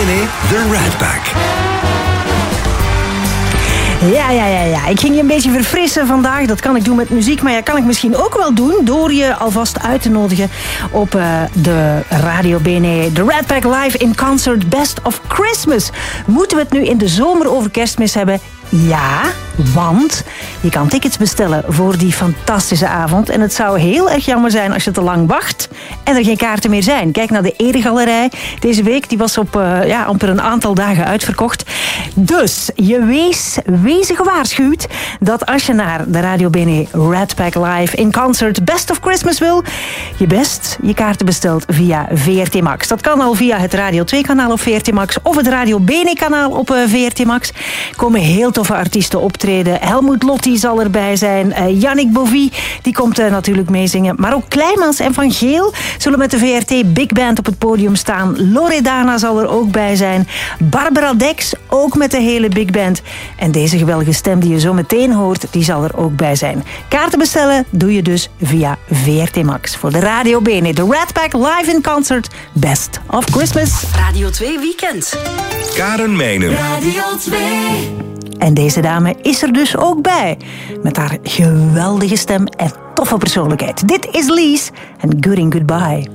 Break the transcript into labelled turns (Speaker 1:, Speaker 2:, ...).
Speaker 1: Bene, The Rat Pack.
Speaker 2: Ja. Ik ging je een beetje verfrissen vandaag. Dat kan ik doen met muziek, maar dat kan ik misschien ook wel doen door je alvast uit te nodigen op de Radio Bene. The Rat Pack Live in Concert Best of Christmas. Moeten we het nu in de zomer over Kerstmis hebben? Ja, want je kan tickets bestellen voor die fantastische avond. En het zou heel erg jammer zijn als je te lang wacht en er geen kaarten meer zijn. Kijk naar de Eregalerij deze week. Die was op amper een aantal dagen uitverkocht. Dus wees gewaarschuwd dat als je naar de Radio Bene Rat Pack Live in Concert Best of Christmas wil, je kaarten bestelt via VRT Max. Dat kan al via het Radio 2 kanaal op VRT Max of het Radio Bene kanaal op VRT Max. Er komen heel toffe artiesten optreden. Helmut Lotti zal erbij zijn. Yannick Bovie, die komt natuurlijk meezingen. Maar ook Kleimans en Van Geel zullen met de VRT Big Band op het podium staan. Loredana zal er ook bij zijn. Barbara Dex, ook met de hele Big Band. En deze geweldige stem die je zo meteen hoort, die zal er ook bij zijn. Kaarten bestellen doe je dus via VRT Max. Voor de Radio Bene, de Rat Pack Live in Concert Best of Christmas.
Speaker 3: Radio 2 Weekend.
Speaker 1: Karen Menen.
Speaker 3: Radio 2.
Speaker 2: En deze dame is er dus ook bij. Met haar geweldige stem en toffe persoonlijkheid. Dit is Lies en Good in Goodbye.